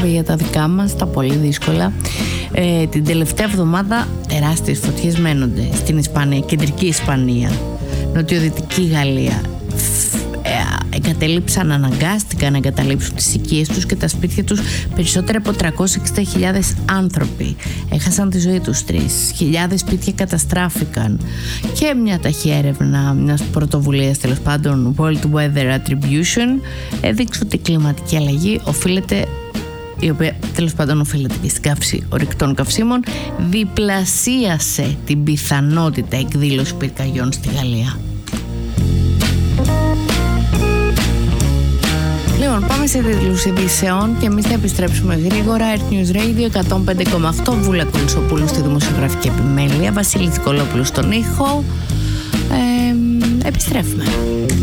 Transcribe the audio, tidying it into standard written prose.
ανέλαβε για τα δικά μας, τα πολύ δύσκολα. Την τελευταία εβδομάδα τεράστιες φωτιές μένονται στην Ισπανία, κεντρική Ισπανία, νοτιοδυτική Γαλλία. Αναγκάστηκαν να εγκαταλείψουν τις οικίες τους και τα σπίτια τους. Περισσότεροι από 360.000 άνθρωποι έχασαν τη ζωή τους. 3.000 σπίτια καταστράφηκαν. Και μια ταχεία έρευνα μιας πρωτοβουλίας, τέλος πάντων, World Weather Attribution, έδειξε ότι η κλιματική αλλαγή η οποία τέλος πάντων οφείλεται και στην καύση ορυκτών καυσίμων, διπλασίασε την πιθανότητα εκδήλωση πυρκαγιών στη Γαλλία. Λοιπόν, πάμε σε τίτλους ειδήσεων και εμείς θα επιστρέψουμε γρήγορα. Earth News Radio 105,8. Βούλα Κουλσοπούλου στη δημοσιογραφική επιμέλεια, Βασίλη Δικολόπουλου στον ήχο. Επιστρέφουμε.